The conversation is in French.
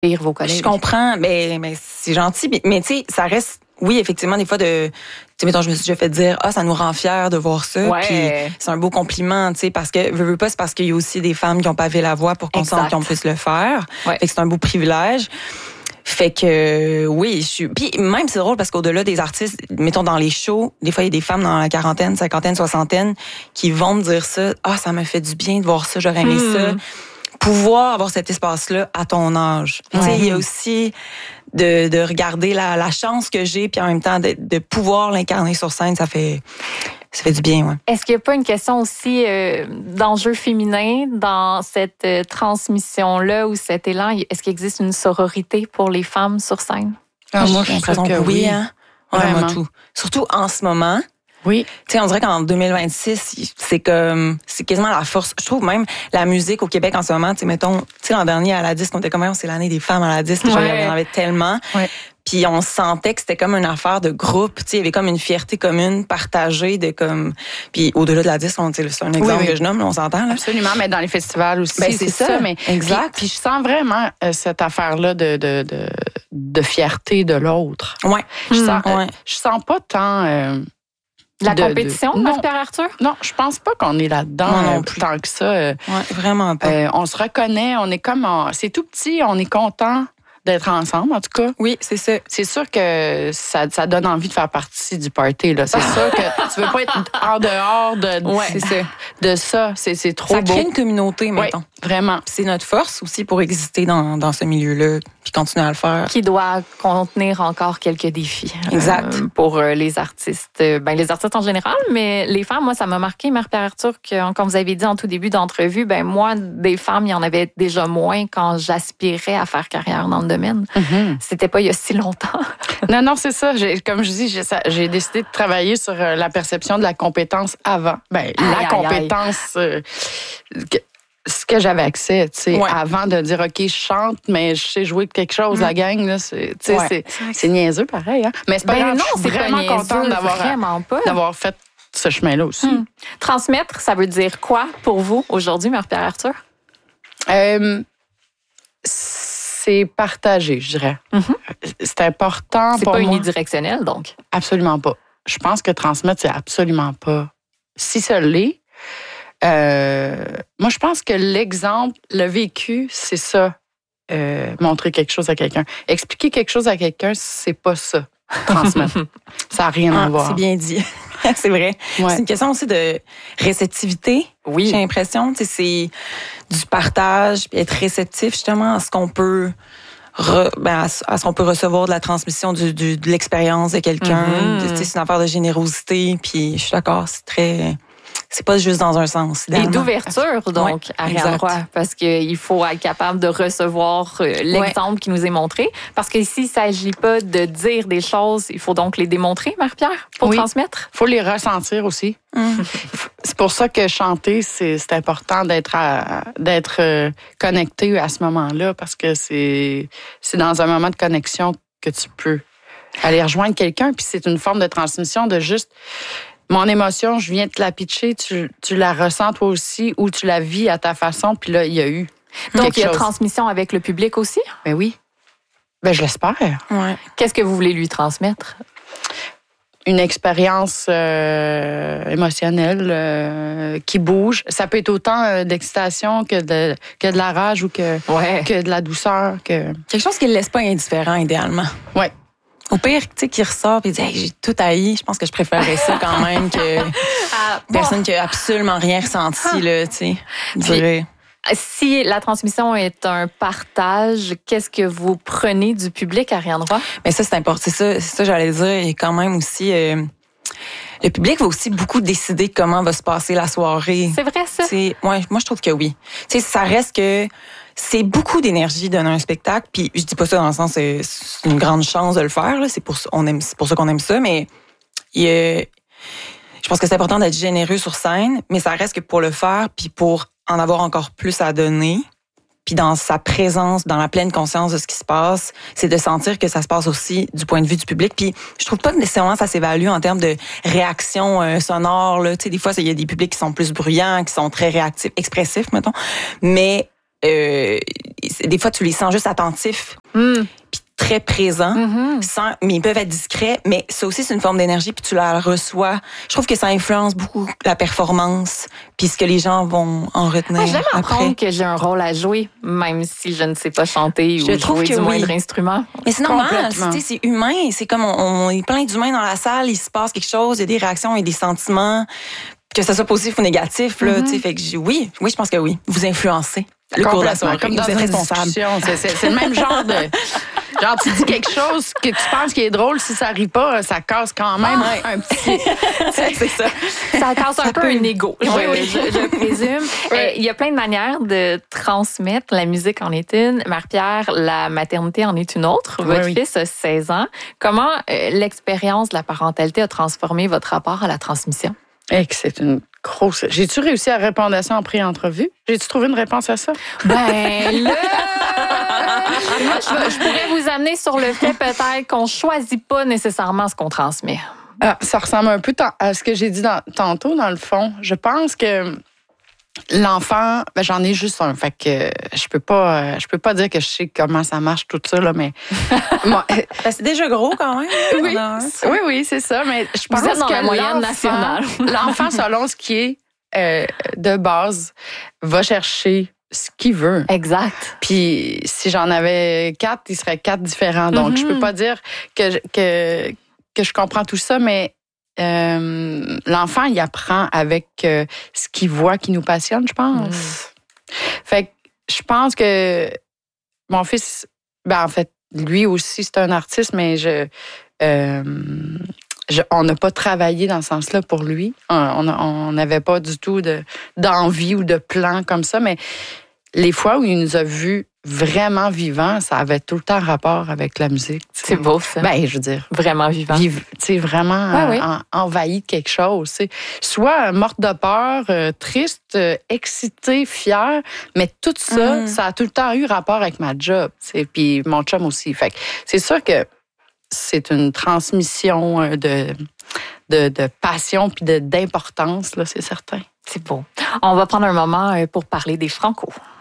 vos collègues. Je comprends, mais c'est gentil, mais tu sais, ça reste, oui, effectivement, des fois tu sais, mettons, je me suis déjà fait dire, ça nous rend fiers de voir ça, puis c'est un beau compliment, tu sais, parce que, veux pas, c'est parce qu'il y a aussi des femmes qui ont pavé la voie pour qu'on sente qu'on puisse le faire. Fait que c'est un beau privilège. Fait que, oui, puis même, c'est drôle parce qu'au-delà des artistes, mettons, dans les shows, des fois, il y a des femmes dans la quarantaine, cinquantaine, soixantaine qui vont me dire ça. Ça m'a fait du bien de voir ça, j'aurais aimé ça. Pouvoir avoir cet espace-là à ton âge. Tu sais, il y a aussi de regarder la chance que j'ai, puis en même temps, de pouvoir l'incarner sur scène, ça fait du bien, ouais. Est-ce qu'il n'y a pas une question aussi d'enjeu féminin dans cette transmission-là ou cet élan? Est-ce qu'il existe une sororité pour les femmes sur scène? Moi, j'ai l'impression que oui. Hein? Vraiment tout. Surtout en ce moment. Oui. Tu sais, on dirait qu'en 2026, c'est quasiment la force. Je trouve même la musique au Québec en ce moment, tu sais, mettons, tu sais, l'an dernier à la disque, on était comme, c'est l'année des femmes à la disque, il y en avait tellement. Ouais. Puis on sentait que c'était comme une affaire de groupe, tu sais, il y avait comme une fierté commune partagée de comme, puis au-delà de la disque, c'est un exemple que je nomme, on s'entend là. Absolument, mais dans les festivals aussi, c'est ça. Mais exact. Puis je sens vraiment cette affaire-là de fierté de l'autre. Ouais. Je sens pas tant la compétition, Marie-Pierre Arthur? Non, je pense pas qu'on est là-dedans tant que ça. Vraiment pas. On se reconnaît, on est comme c'est tout petit, on est content d'être ensemble, en tout cas. Oui, c'est ça. C'est sûr que ça donne envie de faire partie du party, là. C'est sûr que tu veux pas être en dehors de ça. C'est trop beau. Ça crée une communauté, mettons. Oui, vraiment. Puis c'est notre force aussi pour exister dans ce milieu-là, puis continuer à le faire. Qui doit contenir encore quelques défis. Exact. Pour les artistes. Les artistes en général, mais les femmes, moi, ça m'a marqué, Marie-Pierre Arthur, que, comme vous avez dit en tout début d'entrevue, moi, des femmes, il y en avait déjà moins quand j'aspirais à faire carrière dans le domaine. Mm-hmm. C'était pas il y a si longtemps. Non, c'est ça. Comme je dis, j'ai décidé de travailler sur la perception de la compétence avant. Compétence, ce que j'avais accès, tu sais, avant de dire, OK, je chante, mais je sais jouer quelque chose, la gang, là, c'est niaiseux, pareil, hein. Mais c'est pas grave, je suis vraiment contente d'avoir fait ce chemin-là aussi. Transmettre, ça veut dire quoi pour vous aujourd'hui, Marie-Pierre Arthur? C'est partagé, je dirais. Mm-hmm. C'est important pour moi. C'est pas unidirectionnel, donc? Absolument pas. Je pense que transmettre, c'est absolument pas. Si ça l'est, moi, je pense que l'exemple, le vécu, c'est ça. Montrer quelque chose à quelqu'un. Expliquer quelque chose à quelqu'un, c'est pas ça. Transmettre. Ça n'a rien à voir. C'est bien dit. C'est vrai. Ouais. C'est une question aussi de réceptivité. Oui. J'ai l'impression. C'est du partage, puis être réceptif justement à ce qu'on peut à ce qu'on peut recevoir de la transmission de l'expérience de quelqu'un. Mm-hmm. C'est une affaire de générosité. Puis je suis d'accord, c'est pas juste dans un sens. Et d'ouverture, donc, à Ariane Roy, parce qu'il faut être capable de recevoir l'exemple qui nous est montré. Parce que ici, il ne s'agit pas de dire des choses, il faut donc les démontrer, Marie-Pierre, pour transmettre. Il faut les ressentir aussi. C'est pour ça que chanter, c'est important d'être connecté à ce moment-là, parce que c'est dans un moment de connexion que tu peux aller rejoindre quelqu'un, puis c'est une forme de transmission de juste... Mon émotion, je viens de te la pitcher, tu la ressens toi aussi ou tu la vis à ta façon, puis là, il y a eu donc, il y a transmission avec le public aussi? Ben oui. Ben je l'espère. Ouais. Qu'est-ce que vous voulez lui transmettre? Une expérience émotionnelle qui bouge. Ça peut être autant d'excitation que de la rage ou que de la douceur. Quelque chose qui ne le laisse pas indifférent, idéalement. Oui. Au pire, tu sais, qui ressort et dit hey, j'ai tout haï, je pense que je préférerais ça quand même que personne qui a absolument rien ressenti, là, tu sais. Si la transmission est un partage, qu'est-ce que vous prenez du public, Ariane Roy? Mais ça, c'est important. C'est ça, j'allais dire. Et quand même aussi, le public va aussi beaucoup décider comment va se passer la soirée. C'est vrai, ça? Moi, je trouve que oui. Tu sais, ça reste que c'est beaucoup d'énergie donner un spectacle. Puis je dis pas ça dans le sens c'est une grande chance de le faire. Là. C'est pour ça qu'on aime ça. Mais je pense que c'est important d'être généreux sur scène. Mais ça reste que pour le faire, puis pour en avoir encore plus à donner, puis dans sa présence, dans la pleine conscience de ce qui se passe, c'est de sentir que ça se passe aussi du point de vue du public. Puis je trouve pas que nécessairement ça s'évalue en termes de réaction sonore. Là. Tu sais, des fois, il y a des publics qui sont plus bruyants, qui sont très réactifs, expressifs, mettons. Mais des fois, tu les sens juste attentifs. Puis très présents, mais ils peuvent être discrets, mais ça aussi, c'est une forme d'énergie, puis tu la reçois. Je trouve que ça influence beaucoup la performance, puis ce que les gens vont en retenir. J'aime apprendre que j'ai un rôle à jouer, même si je ne sais pas chanter ou jouer du moindre instrument. Mais c'est normal, c'est humain. C'est comme on est plein d'humains dans la salle, il se passe quelque chose, il y a des réactions et des sentiments, que ce soit positif ou négatif. Là, fait que oui, je pense que oui. Vous influencez le cours de la soirée. Comme dans une discussion. C'est le même genre de... Genre, tu dis quelque chose que tu penses qui est drôle, si ça rit pas, ça casse quand même un petit... c'est ça. Ça casse un peu un ego, je présume. Il y a plein de manières de transmettre. La musique en est une. Marie-Pierre, la maternité en est une autre. Votre fils a 16 ans. Comment l'expérience de la parentalité a transformé votre rapport à la transmission? C'est une grosse... J'ai-tu réussi à répondre à ça en pré-entrevue? J'ai-tu trouvé une réponse à ça? Ben là... Moi, je pourrais vous amener sur le fait peut-être qu'on choisit pas nécessairement ce qu'on transmet. Ça ressemble un peu à ce que j'ai dit tantôt, dans le fond. Je pense que l'enfant, j'en ai juste un, fait que je peux pas dire que je sais comment ça marche tout ça là, mais c'est déjà gros quand même. Oui, c'est ça, mais je pense que la moyenne nationale. L'enfant, selon ce qui est de base, va chercher ce qu'il veut. Exact. Puis si j'en avais 4, il serait 4 différents. Donc je peux pas dire que je comprends tout ça, mais l'enfant, il apprend avec ce qu'il voit qui nous passionne, je pense. Fait que je pense que mon fils, en fait, lui aussi, c'est un artiste, mais on n'a pas travaillé dans ce sens-là pour lui. On n'avait pas du tout d'envie ou de plan comme ça, mais les fois où il nous a vus vraiment vivants, ça avait tout le temps rapport avec la musique. T'sais. C'est beau, ça. Je veux dire. Vraiment vivant. Vraiment envahi de quelque chose. T'sais. Soit morte de peur, triste, excitée, fière, mais tout ça, ça a tout le temps eu rapport avec ma job. Puis mon chum aussi. Fait que c'est sûr que c'est une transmission de passion puis d'importance, là, c'est certain. C'est beau. On va prendre un moment pour parler des Franco.